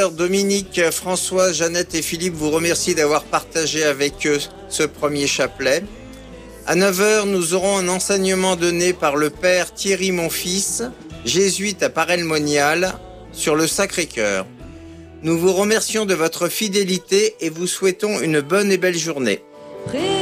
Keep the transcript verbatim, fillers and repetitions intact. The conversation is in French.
Dominique, François, Jeannette et Philippe vous remercient d'avoir partagé avec eux ce premier chapelet. À neuf heures, nous aurons un enseignement donné par le père Thierry Monfils, jésuite à Paray-le-Monial, sur le Sacré-Cœur. Nous vous remercions de votre fidélité et vous souhaitons une bonne et belle journée.